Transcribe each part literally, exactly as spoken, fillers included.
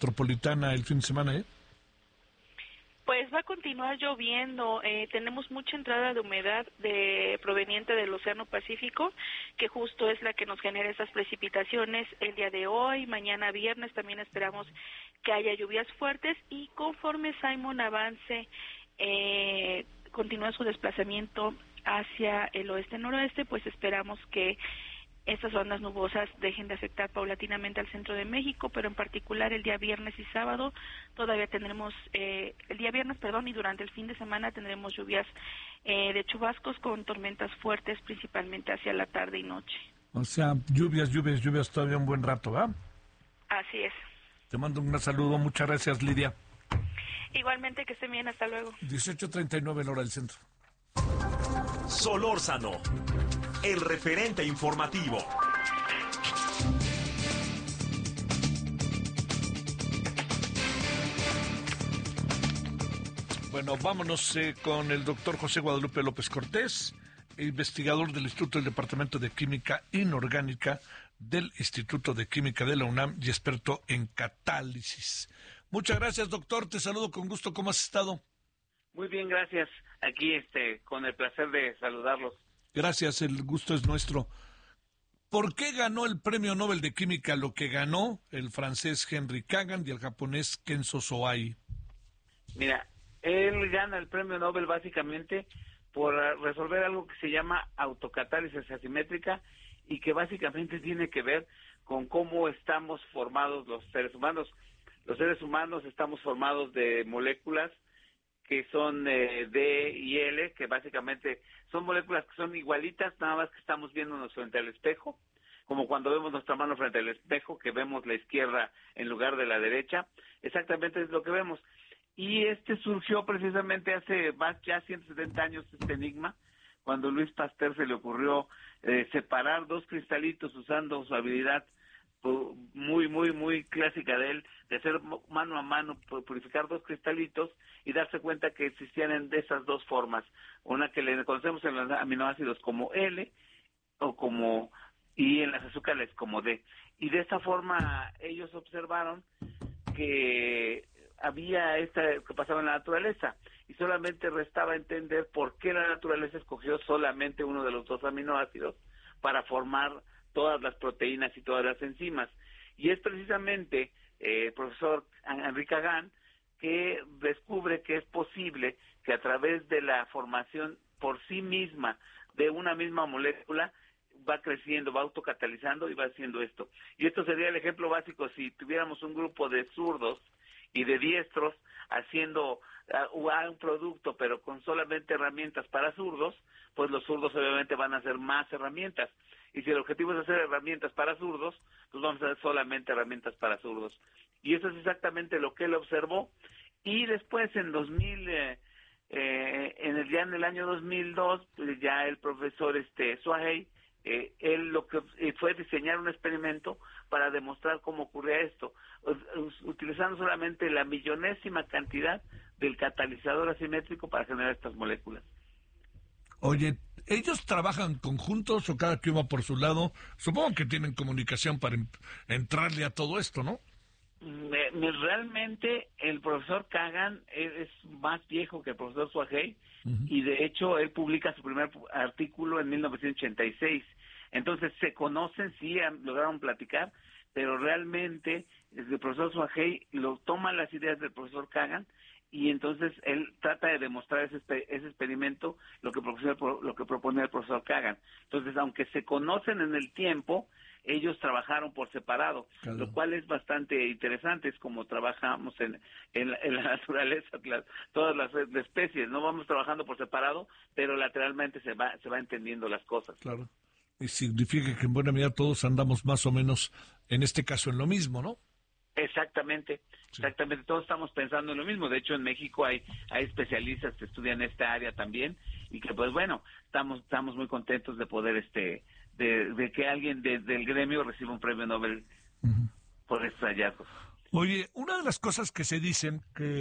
metropolitana el fin de semana, ¿eh? Pues va a continuar lloviendo, eh, tenemos mucha entrada de humedad de proveniente del Océano Pacífico, que justo es la que nos genera esas precipitaciones el día de hoy. Mañana viernes también esperamos que haya lluvias fuertes, y conforme Simon avance, eh, continúa su desplazamiento hacia el oeste-noroeste, pues esperamos que estas bandas nubosas dejen de afectar paulatinamente al centro de México, pero en particular el día viernes y sábado todavía tendremos, eh, el día viernes, perdón, y durante el fin de semana tendremos lluvias eh, de chubascos con tormentas fuertes, principalmente hacia la tarde y noche. O sea, lluvias, lluvias, lluvias todavía un buen rato, ¿verdad? Así es. Te mando un saludo, muchas gracias, Lidia. Igualmente, que estén bien, hasta luego. dieciocho treinta y nueve, la hora del centro. Solórzano, el referente informativo. Bueno, vámonos eh, con el doctor José Guadalupe López Cortés, investigador del Instituto del Departamento de Química Inorgánica del Instituto de Química de la UNAM y experto en catálisis. Muchas gracias, doctor, te saludo con gusto, ¿cómo has estado? Muy bien, gracias. Aquí, este, con el placer de saludarlos. Gracias, el gusto es nuestro. ¿Por qué ganó el Premio Nobel de Química lo que ganó el francés Henry Kagan y el japonés Kenzo Soai? Mira, él gana el Premio Nobel básicamente por resolver algo que se llama autocatálisis asimétrica, y que básicamente tiene que ver con cómo estamos formados los seres humanos. Los seres humanos estamos formados de moléculas que son eh, D y L, que básicamente son moléculas que son igualitas, nada más que estamos viéndonos frente al espejo, como cuando vemos nuestra mano frente al espejo, que vemos la izquierda en lugar de la derecha, exactamente es lo que vemos. Y este surgió precisamente hace más ya ciento setenta años, este enigma, cuando Luis Pasteur se le ocurrió eh, separar dos cristalitos usando su habilidad muy, muy, muy clásica de él, de hacer mano a mano, purificar dos cristalitos y darse cuenta que existían de esas dos formas, una que le conocemos en los aminoácidos como L o como, y en las azúcares como D. Y de esta forma ellos observaron que había esta que pasaba en la naturaleza, y solamente restaba entender por qué la naturaleza escogió solamente uno de los dos aminoácidos para formar todas las proteínas y todas las enzimas. Y es precisamente eh, el profesor Henry Kagan que descubre que es posible que a través de la formación por sí misma de una misma molécula va creciendo, va autocatalizando y va haciendo esto. Y esto sería el ejemplo básico si tuviéramos un grupo de zurdos y de diestros haciendo uh, un producto, pero con solamente herramientas para zurdos, pues los zurdos obviamente van a hacer más herramientas. Y si el objetivo es hacer herramientas para zurdos, pues vamos a hacer solamente herramientas para zurdos. Y eso es exactamente lo que él observó. Y después, en dos mil, eh, eh, en el ya en el año dos mil dos, pues ya el profesor este Soai, eh, él lo que eh, fue diseñar un experimento para demostrar cómo ocurría esto, utilizando solamente la millonésima cantidad del catalizador asimétrico para generar estas moléculas. Oye, ¿ellos trabajan conjuntos o cada quien va por su lado? Supongo que tienen comunicación para en, entrarle a todo esto, ¿no? Me, me, realmente el profesor Kagan es, es más viejo que el profesor Soai, uh-huh. Y de hecho él publica su primer artículo en mil novecientos ochenta y seis. Entonces se conocen, sí, han, lograron platicar, pero realmente el profesor Soai lo toma las ideas del profesor Kagan, y entonces él trata de demostrar ese, ese experimento, lo que, lo que propone el profesor Kagan. Entonces, aunque se conocen en el tiempo, ellos trabajaron por separado, claro. Lo cual es bastante interesante, es como trabajamos en, en, en la naturaleza, la, todas las, las especies, no vamos trabajando por separado, pero lateralmente se va, se va entendiendo las cosas. Claro, y significa que en buena medida todos andamos más o menos, en este caso, en lo mismo, ¿no? Exactamente, sí. Exactamente, todos estamos pensando en lo mismo. De hecho, en México hay hay especialistas que estudian esta área también, y que pues bueno, estamos estamos muy contentos de poder este de, de que alguien de, del gremio reciba un premio Nobel uh-huh. por estos hallazgos. Oye, una de las cosas que se dicen que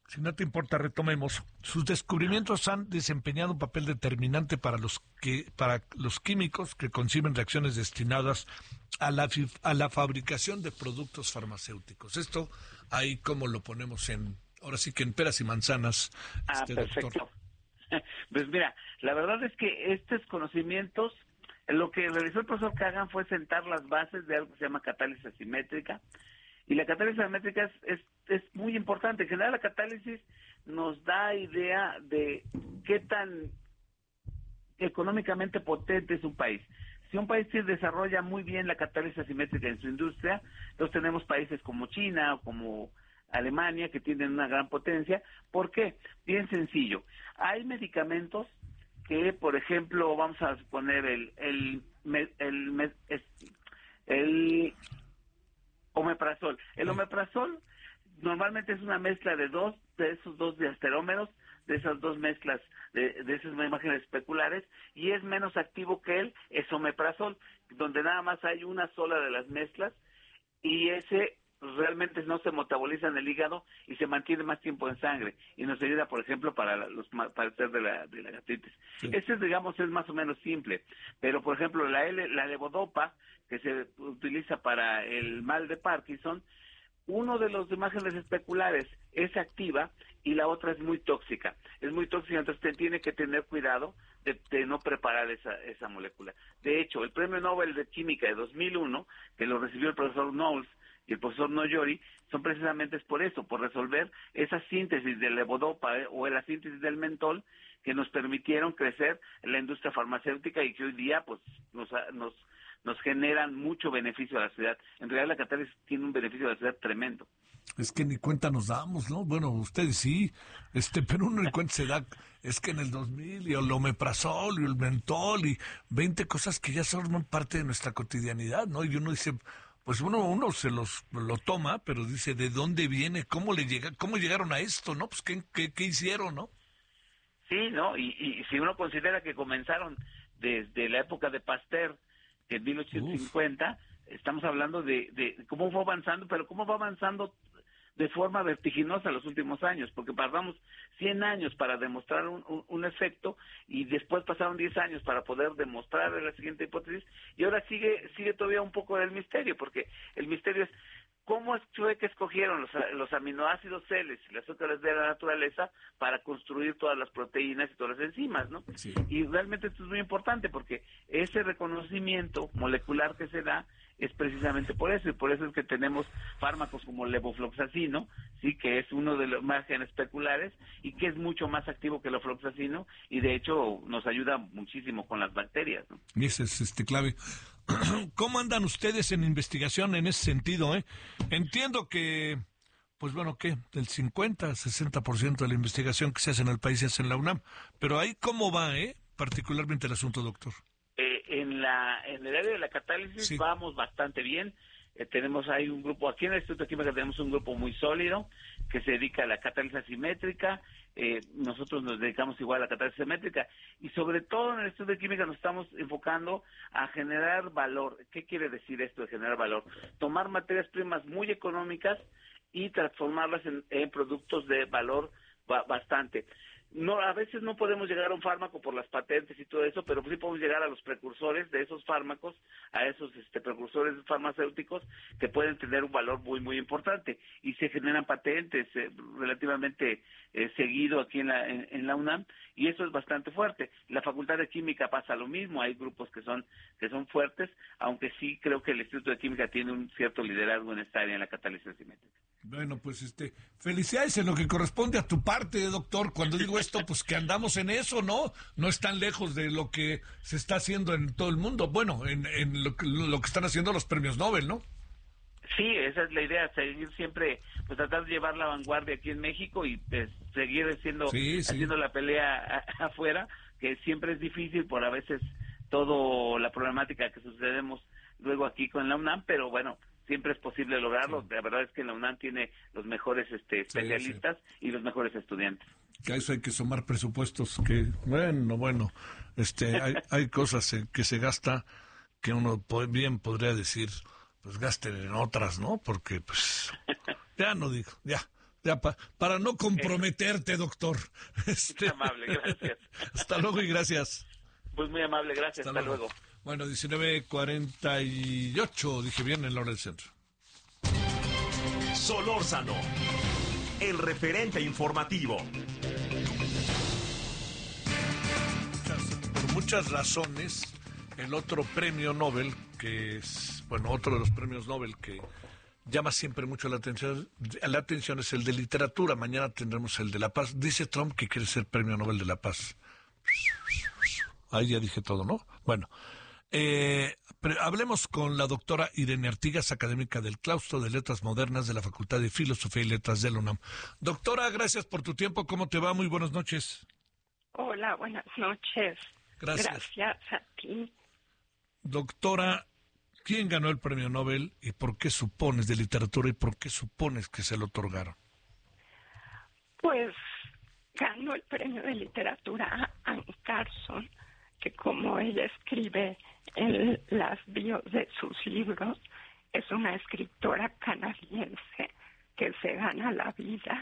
Si no te importa, retomemos. Sus descubrimientos han desempeñado un papel determinante para los que para los químicos que conciben reacciones destinadas a la a la fabricación de productos farmacéuticos. Esto ahí como lo ponemos en, ahora sí que en peras y manzanas. Ah, este, perfecto. doctor. Pues mira, la verdad es que estos conocimientos, lo que realizó el profesor Kagan fue sentar las bases de algo que se llama catálisis asimétrica. Y la catálisis asimétrica es, es, es muy importante. En general, la catálisis nos da idea de qué tan económicamente potente es un país. Si un país se desarrolla muy bien la catálisis asimétrica en su industria, entonces tenemos países como China o como Alemania que tienen una gran potencia. ¿Por qué? Bien sencillo. Hay medicamentos que, por ejemplo, vamos a suponer el el el, el, el, el omeprazol. El omeprazol normalmente es una mezcla de dos, de esos dos diasterómeros, de esas dos mezclas, de, de esas imágenes especulares, y es menos activo que el esomeprazol, donde nada más hay una sola de las mezclas, y ese realmente no se metaboliza en el hígado y se mantiene más tiempo en sangre, y nos ayuda, por ejemplo, para los para el ser de la, de la gastritis. Sí. Ese, digamos, es más o menos simple, pero, por ejemplo, la L, la levodopa, que se utiliza para el mal de Parkinson, uno de los imágenes especulares es activa y la otra es muy tóxica. Es muy tóxica, entonces te tiene que tener cuidado de, de no preparar esa, esa molécula. De hecho, el Premio Nobel de Química de dos mil uno, que lo recibió el profesor Knowles y el profesor Noyori, son precisamente por eso, por resolver esa síntesis del levodopa eh, o la síntesis del mentol que nos permitieron crecer en la industria farmacéutica y que hoy día pues nos, nos nos generan mucho beneficio a la ciudad. En realidad la catálisis tiene un beneficio a la ciudad tremendo. Es que ni cuenta nos damos, ¿no? Bueno, ustedes sí, este, pero uno ni cuenta se da. Es que en el dos mil y el omeprazol y el mentol y veinte cosas que ya forman parte de nuestra cotidianidad, ¿no? Y uno dice, pues uno uno se los lo toma, pero dice, ¿de dónde viene? ¿Cómo le llega? ¿Cómo llegaron a esto, no? Pues ¿qué, qué, qué hicieron, no? Sí, ¿no? Y, y si uno considera que comenzaron desde la época de Pasteur, que en mil ochocientos cincuenta, Uf. Estamos hablando de, de cómo fue avanzando, pero cómo va avanzando de forma vertiginosa en los últimos años, porque tardamos cien años para demostrar un, un, un efecto y después pasaron diez años para poder demostrar la siguiente hipótesis y ahora sigue sigue todavía un poco el misterio, porque el misterio es cómo fue que escogieron los, los aminoácidos celes y las azúcares de la naturaleza para construir todas las proteínas y todas las enzimas, ¿no? Sí. Y realmente esto es muy importante porque ese reconocimiento molecular que se da es precisamente por eso, y por eso es que tenemos fármacos como el levofloxacino, sí, que es uno de los márgenes especulares y que es mucho más activo que el ofloxacino y de hecho nos ayuda muchísimo con las bacterias, ¿no? Y ese es este clave. ¿Cómo andan ustedes en investigación en ese sentido, eh? Entiendo que, pues bueno, ¿qué? Del cincuenta, sesenta por ciento de la investigación que se hace en el país se hace en la UNAM, pero ahí ¿cómo va, eh? Particularmente el asunto, doctor. Eh, en la en el área de la catálisis sí. Vamos bastante bien. Eh, tenemos ahí un grupo, aquí en el Instituto de Química tenemos un grupo muy sólido que se dedica a la catálisis asimétrica. Eh, nosotros nos dedicamos igual a la catálisis asimétrica y sobre todo en el Instituto de Química nos estamos enfocando a generar valor. ¿Qué quiere decir esto de generar valor? Tomar materias primas muy económicas y transformarlas en, en productos de valor ba- bastante. No, a veces no podemos llegar a un fármaco por las patentes y todo eso, pero sí podemos llegar a los precursores de esos fármacos, a esos este, precursores farmacéuticos que pueden tener un valor muy, muy importante. Y se generan patentes eh, relativamente eh, seguido aquí en la, en, en la UNAM, y eso es bastante fuerte. La Facultad de Química pasa lo mismo, hay grupos que son que son fuertes, aunque sí creo que el Instituto de Química tiene un cierto liderazgo en esta área, en la catálisis asimétrica. Bueno, pues este, felicidades en lo que corresponde a tu parte, doctor. Cuando digo esto, pues que andamos en eso, ¿no? No es tan lejos de lo que se está haciendo en todo el mundo. Bueno, en, en lo, lo que están haciendo los premios Nobel, ¿no? Sí, esa es la idea, seguir siempre, pues tratar de llevar la vanguardia aquí en México y pues, seguir haciendo, sí, sí. haciendo la pelea a, afuera, que siempre es difícil por a veces toda la problemática que sucedemos luego aquí con la UNAM, pero bueno, siempre es posible lograrlo. Sí. La verdad es que la UNAM tiene los mejores este, especialistas sí, sí. y los mejores estudiantes. Que a eso hay que sumar presupuestos, que bueno, bueno, este, hay, hay cosas que se gasta que uno bien podría decir, pues gasten en otras, ¿no? Porque pues ya no digo, ya, Ya pa, para no comprometerte, doctor. Este, muy amable, gracias. Hasta luego y gracias. Pues muy amable, gracias, hasta, hasta luego. luego. Bueno, diecinueve cuarenta y ocho, dije bien, en la hora del centro. Solórzano, el referente informativo. Por muchas razones, el otro premio Nobel, que es, bueno, otro de los premios Nobel que llama siempre mucho la atención, la atención es el de literatura. Mañana tendremos el de la paz. Dice Trump que quiere ser premio Nobel de la paz. Ahí ya dije todo, ¿no? Bueno, eh, hablemos con la doctora Irene Artigas, académica del Claustro de Letras Modernas de la Facultad de Filosofía y Letras de la UNAM. Doctora, gracias por tu tiempo. ¿Cómo te va? Muy buenas noches. Hola, buenas noches. Gracias. Gracias a ti. Doctora, ¿quién ganó el premio Nobel y por qué supones de literatura y por qué supones que se lo otorgaron? Pues ganó el premio de literatura Anne Carson, que como ella escribe en las bios de sus libros, es una escritora canadiense que se gana la vida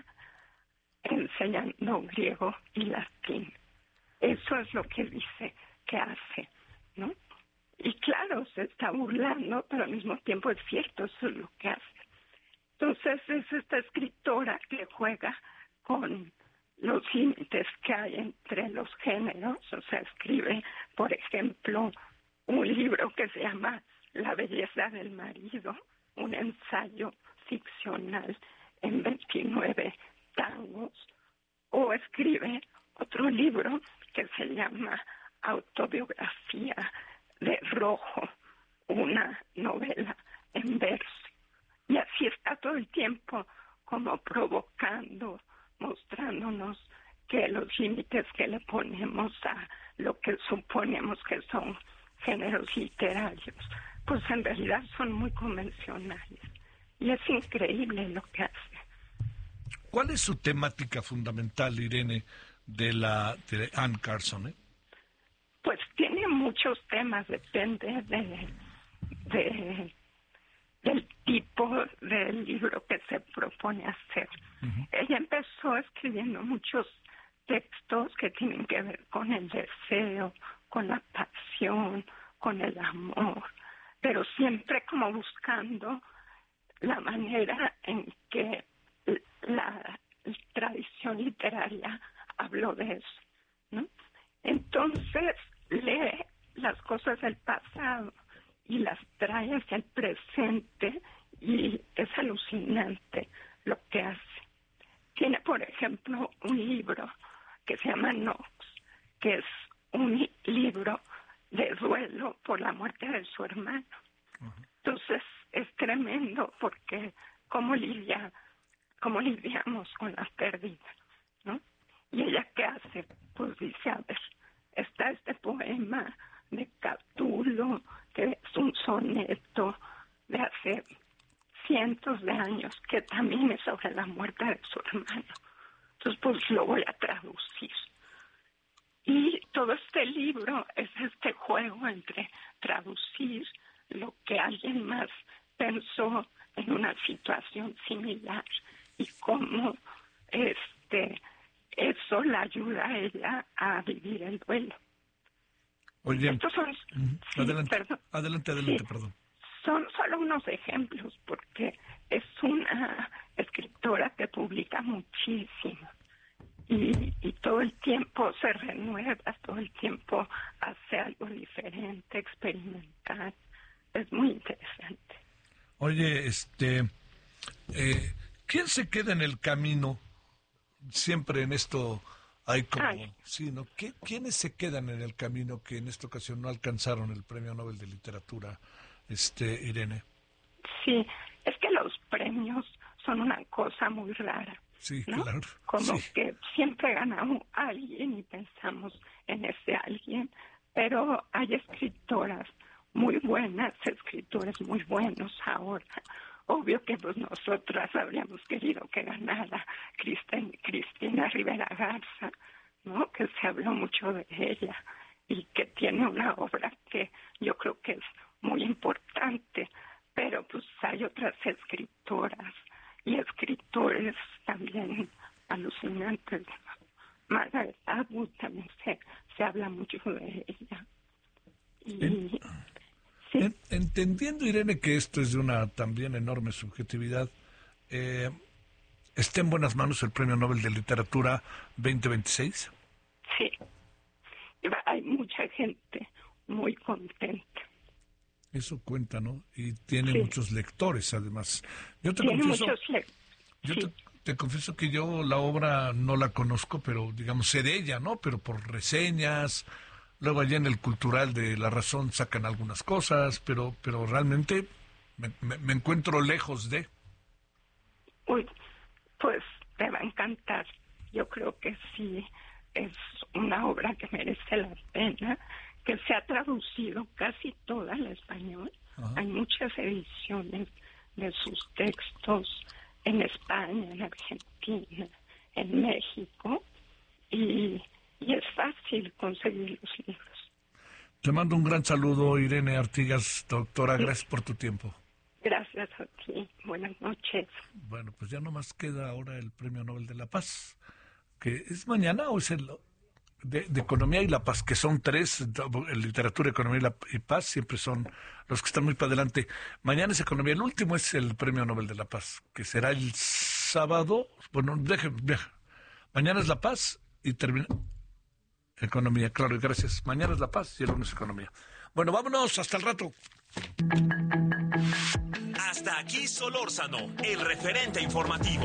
enseñando griego y latín. Eso es lo que dice que hace, ¿no? Y claro, se está burlando, pero al mismo tiempo es cierto, eso es lo que hace. Entonces es esta escritora que juega con los límites que hay entre los géneros, o sea, escribe, por ejemplo, un libro que se llama La belleza del marido, un ensayo ficcional en veintinueve tangos, o escribe otro libro que se llama Autobiografía de Rojo, una novela en verso. Y así está todo el tiempo como provocando, mostrándonos que los límites que le ponemos a lo que suponemos que son géneros literarios, pues en realidad son muy convencionales. Y es increíble lo que hace. ¿Cuál es su temática fundamental, Irene, de la de Anne Carson? Eh? Pues tiene muchos temas, depende de, de del tipo del libro que se propone hacer. Uh-huh. Ella empezó escribiendo muchos textos que tienen que ver con el deseo, con la pasión, con el amor, pero siempre como buscando la manera en que la tradición literaria habló de eso, ¿no? Entonces lee las cosas del pasado y las trae hacia el presente y es alucinante lo que hace. Tiene, por ejemplo, un libro que se llama Nox, que es un libro de duelo por la muerte de su hermano. Uh-huh. Entonces es tremendo porque cómo lidia, cómo lidiamos con la pérdida, ¿no? Y ella ¿qué hace? Pues dice, a ver, está este poema de Catulo, que es un soneto de hace cientos de años, que también es sobre la muerte de su hermano. Entonces, pues lo voy a traducir. Y todo este libro es este juego entre traducir lo que alguien más pensó en una situación similar y cómo este eso la ayuda a ella a vivir el duelo. Oye, estos son, uh-huh. sí, adelante, perdón, adelante, adelante, sí, perdón. Son solo unos ejemplos porque es una escritora que publica muchísimo y, y todo el tiempo se renueva, todo el tiempo hace algo diferente, experimental. Es muy interesante. Oye, este, eh, ¿quién se queda en el camino? Siempre en esto hay como, Ay. sí, ¿no? ¿Qué, ¿Quiénes se quedan en el camino que en esta ocasión no alcanzaron el Premio Nobel de Literatura, este, Irene? Sí, es que los premios son una cosa muy rara. Sí, ¿no? claro. Como sí. que siempre ganamos a alguien y pensamos en ese alguien, pero hay escritoras muy buenas, escritores muy buenos ahora. Obvio que pues nosotras habríamos querido que ganara Cristina, Cristina Rivera Garza, ¿no? Que se habló mucho de ella y que tiene una obra que yo creo que es muy importante, pero pues hay otras escritoras y escritores también también alucinantes. Margaret Atwood también se, se habla mucho de ella. Y, en, sí. en, entendiendo, Irene, que esto es de una también enorme subjetividad, eh, ¿está en buenas manos el Premio Nobel de Literatura veinte veintiséis? Sí. Hay mucha gente muy contenta. Eso cuenta, ¿no? Y tiene sí. muchos lectores, además. Yo te tiene confieso, muchos lectores. yo sí. te, te confieso que yo la obra no la conozco, pero digamos sé de ella, ¿no? Pero por reseñas, luego allá en el Cultural de La Razón sacan algunas cosas, pero pero realmente me, me, me encuentro lejos de... Uy, pues te va a encantar. Yo creo que sí es una obra que merece la pena, que se ha traducido casi toda al español. Ajá. Hay muchas ediciones de sus textos en España, en Argentina, en México, y, y es fácil conseguir los libros. Te mando un gran saludo, Irene Artigas, doctora, sí. Gracias por tu tiempo. Gracias a ti, buenas noches. Bueno, pues ya nomás queda ahora el Premio Nobel de la Paz, que es mañana o es el... De, de Economía y la Paz, que son tres, en Literatura, Economía y, la, y Paz, siempre son los que están muy para adelante. Mañana es Economía, el último es el Premio Nobel de la Paz, que será el sábado, bueno, déjenme, deje. Mañana es la Paz y termina Economía, claro, y gracias. Mañana es la Paz y el lunes Economía. Bueno, vámonos, hasta el rato. Hasta aquí Solórzano, el referente informativo.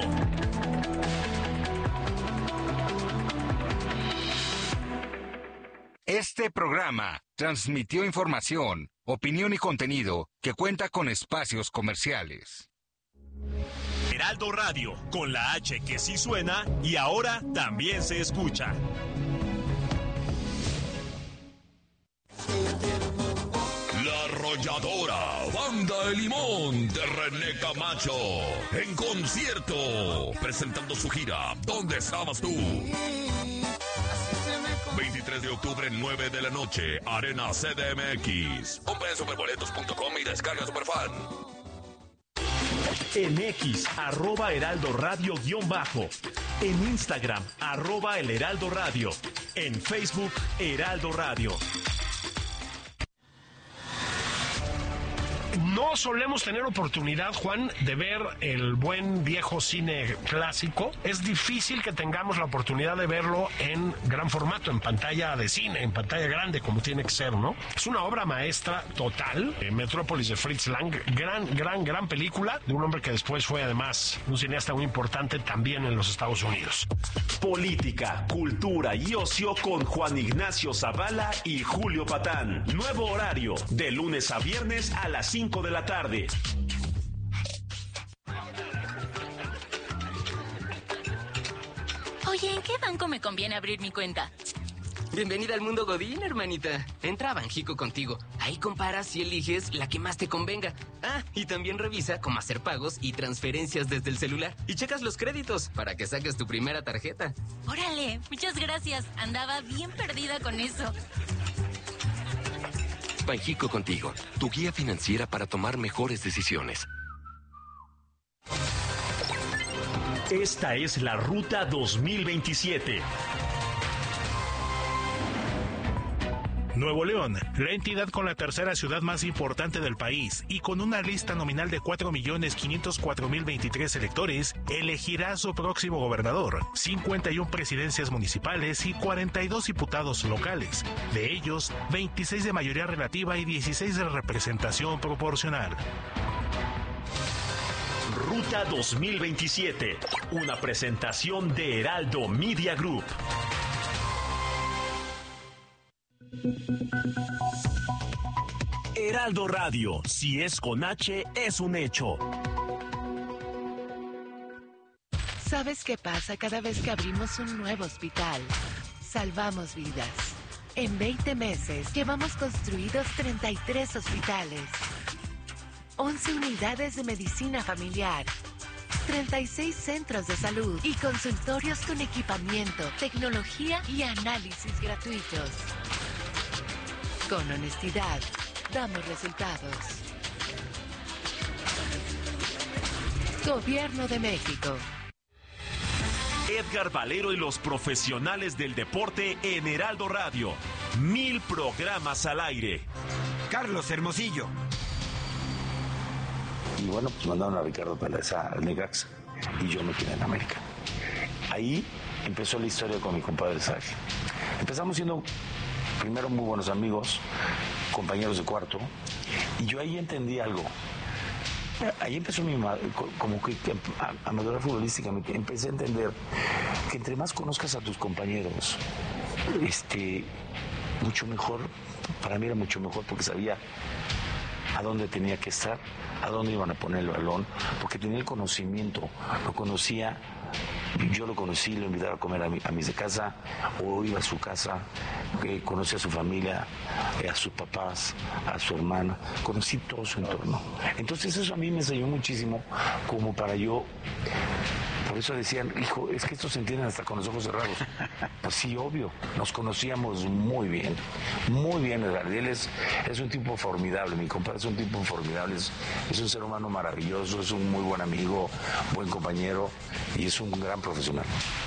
Este programa transmitió información, opinión y contenido que cuenta con espacios comerciales. Heraldo Radio, con la H que sí suena y ahora también se escucha. La Arrolladora Banda de Limón de René Camacho en concierto, presentando su gira ¿Dónde estabas tú? veintitrés de octubre, nueve de la noche, Arena C D M X. Compra en superboletos punto com y descarga Superfan. En X, arroba Heraldo Radio guión bajo. En Instagram, arroba El Heraldo Radio. En Facebook, Heraldo Radio. No solemos tener oportunidad, Juan, de ver el buen viejo cine clásico. Es difícil que tengamos la oportunidad de verlo en gran formato, en pantalla de cine, en pantalla grande, como tiene que ser, ¿no? Es una obra maestra total, eh, Metrópolis de Fritz Lang. Gran, gran, gran película de un hombre que después fue, además, un cineasta muy importante también en los Estados Unidos. Política, cultura y ocio con Juan Ignacio Zavala y Julio Patán. Nuevo horario, de lunes a viernes a las cinco de la tarde. Oye, ¿en qué banco me conviene abrir mi cuenta? Bienvenida al mundo Godín, hermanita. Entra a Banjico contigo. Ahí comparas y eliges la que más te convenga. Ah, y también revisa cómo hacer pagos y transferencias desde el celular. Y checas los créditos para que saques tu primera tarjeta. Órale, muchas gracias. Andaba bien perdida con eso. Banjico contigo, tu guía financiera para tomar mejores decisiones. Esta es la Ruta dos mil veintisiete. Nuevo León, la entidad con la tercera ciudad más importante del país y con una lista nominal de cuatro millones quinientos cuatro mil veintitrés electores, elegirá a su próximo gobernador, cincuenta y una presidencias municipales y cuarenta y dos diputados locales. De ellos, veintiséis de mayoría relativa y dieciséis de representación proporcional. Ruta dos mil veintisiete, una presentación de Heraldo Media Group. Heraldo Radio, si es con H, es un hecho. ¿Sabes qué pasa cada vez que abrimos un nuevo hospital? Salvamos vidas. En veinte meses llevamos construidos treinta y tres hospitales, once unidades de medicina familiar, treinta y seis centros de salud y consultorios con equipamiento, tecnología y análisis gratuitos. Con honestidad, damos resultados. Gobierno de México. Edgar Valero y los profesionales del deporte en Heraldo Radio. Mil programas al aire. Carlos Hermosillo. Y bueno, pues mandaron a Ricardo Peláez al Necaxa y yo me quedé en América. Ahí empezó la historia con mi compadre Sergio. Empezamos siendo primero muy buenos amigos, compañeros de cuarto, y yo ahí entendí algo. Ahí empezó mi como que a, a madurar futbolísticamente. Empecé a entender que entre más conozcas a tus compañeros, este, mucho mejor, para mí era mucho mejor porque sabía a dónde tenía que estar, a dónde iban a poner el balón, porque tenía el conocimiento, lo conocía, yo lo conocí, lo invitaba a comer a, mi, a mis de casa, o iba a su casa, eh, conocí a su familia, eh, a sus papás, a su hermana, conocí todo su entorno. Entonces eso a mí me enseñó muchísimo como para yo. Por eso decían, hijo, es que estos se entienden hasta con los ojos cerrados. Pues sí, obvio, nos conocíamos muy bien, muy bien, Edgar. Él es, es un tipo formidable, mi compadre es un tipo formidable, es, es un ser humano maravilloso, es un muy buen amigo, buen compañero y es un gran profesional.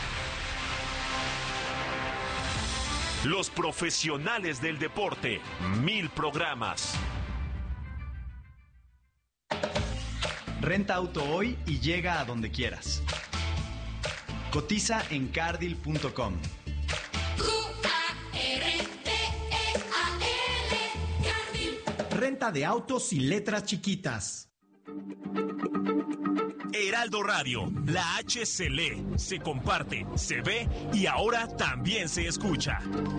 Los profesionales del deporte, mil programas. Renta auto hoy y llega a donde quieras. Cotiza en cardil punto com. Renta de autos y letras chiquitas. Heraldo Radio, la H se lee, se comparte, se ve y ahora también se escucha.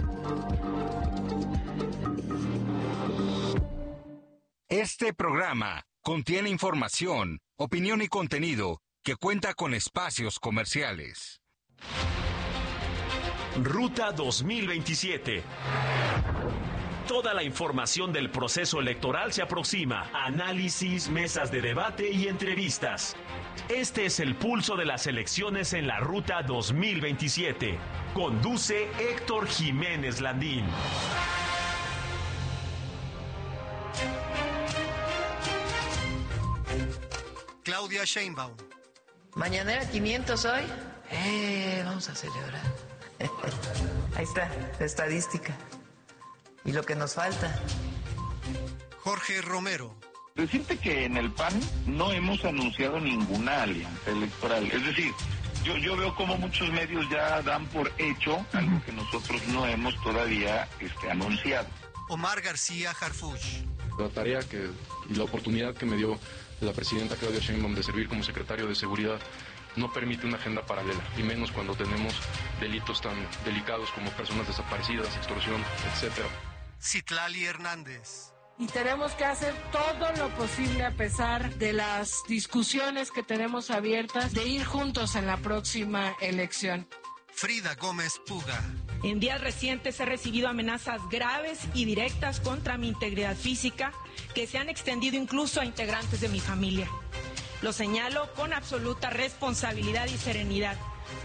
Este programa contiene información, opinión y contenido que cuenta con espacios comerciales. Ruta dos mil veintisiete. Toda la información del proceso electoral se aproxima. Análisis, mesas de debate y entrevistas. Este es el pulso de las elecciones en la Ruta dos mil veintisiete. Conduce Héctor Jiménez Landín. Claudia Sheinbaum. Mañanera quinientos hoy. Eh, vamos a celebrar. Ahí está, la estadística. Y lo que nos falta. Jorge Romero. Decirte que en el P A N no hemos anunciado ninguna alianza electoral. Es decir, yo, yo veo como muchos medios ya dan por hecho algo que nosotros no hemos todavía este, anunciado. Omar García Harfuch. La tarea que, y la oportunidad que me dio la presidenta Claudia Sheinbaum de servir como secretario de Seguridad no permite una agenda paralela, y menos cuando tenemos delitos tan delicados como personas desaparecidas, extorsión, etcétera. Citlali Hernández. Y tenemos que hacer todo lo posible a pesar de las discusiones que tenemos abiertas de ir juntos en la próxima elección. Frida Gómez Puga. En días recientes he recibido amenazas graves y directas contra mi integridad física que se han extendido incluso a integrantes de mi familia. Lo señalo con absoluta responsabilidad y serenidad.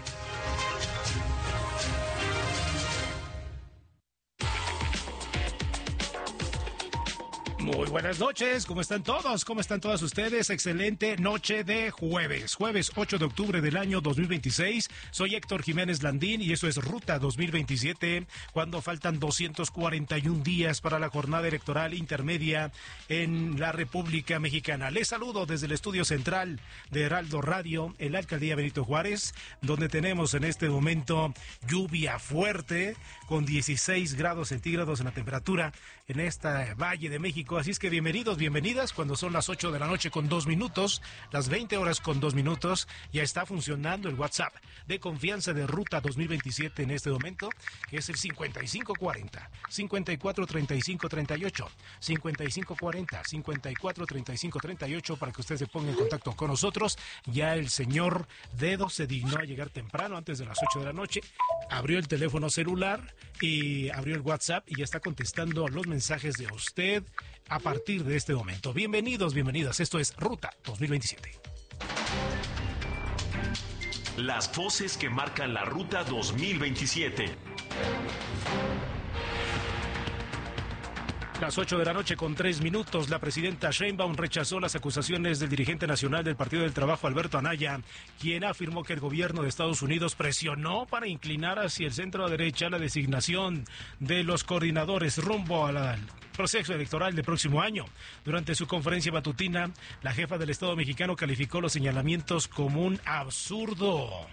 Muy buenas noches, ¿cómo están todos? ¿Cómo están todas ustedes? Excelente noche de jueves, jueves ocho de octubre del año dos mil veintiséis. Soy Héctor Jiménez Landín y eso es Ruta dos mil veintisiete, cuando faltan doscientos cuarenta y un días para la jornada electoral intermedia en la República Mexicana. Les saludo desde el estudio central de Heraldo Radio, en la alcaldía Benito Juárez, donde tenemos en este momento lluvia fuerte con dieciséis grados centígrados en la temperatura en esta Valle de México. Así es que bienvenidos, bienvenidas, cuando son las ocho de la noche con dos minutos, las veinte horas con dos minutos, ya está funcionando el WhatsApp de confianza de Ruta dos mil veintisiete en este momento, que es el cincuenta y cinco cuarenta, cincuenta y cuatro treinta y cinco treinta y ocho, cincuenta y cinco cuarenta, cincuenta y cuatro treinta y cinco treinta y ocho, para que usted se ponga en contacto con nosotros. Ya el señor Dedo se dignó a llegar temprano, antes de las ocho de la noche, abrió el teléfono celular y abrió el WhatsApp y ya está contestando los mensajes de usted a partir de este momento. Bienvenidos, bienvenidas. Esto es Ruta dos mil veintisiete. Las voces que marcan la Ruta dos mil veintisiete. Las ocho de la noche con tres minutos, la presidenta Sheinbaum rechazó las acusaciones del dirigente nacional del Partido del Trabajo, Alberto Anaya, quien afirmó que el gobierno de Estados Unidos presionó para inclinar hacia el centro derecha la designación de los coordinadores rumbo al proceso electoral del próximo año. Durante su conferencia matutina, la jefa del Estado mexicano calificó los señalamientos como un absurdo.